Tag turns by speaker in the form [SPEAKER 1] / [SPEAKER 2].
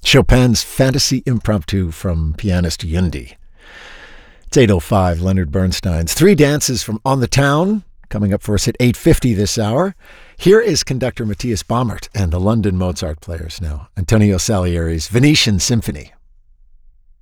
[SPEAKER 1] Chopin's Fantasy Impromptu from pianist Yundi. It's 8:05, Leonard Bernstein's Three Dances from On the Town, coming up for us at 8:50 this hour. Here is conductor Matthias Baumert and the London Mozart Players now, Antonio Salieri's Venetian Symphony.